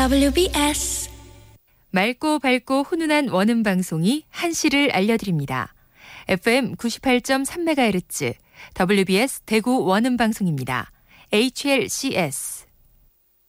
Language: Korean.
WBS 맑고 밝고 훈훈한 원음 방송이 한시를 알려드립니다. FM 98.3MHz WBS 대구 원음 방송입니다. HLCS